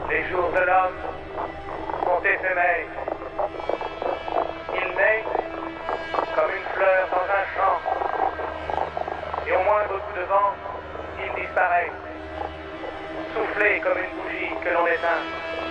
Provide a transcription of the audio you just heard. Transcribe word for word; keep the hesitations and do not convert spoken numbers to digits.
Les jours de l'homme sont éphémères. Il naît comme une fleur dans un champ, et au moindre coup de vent, il disparaît, soufflé comme une bougie que l'on éteint.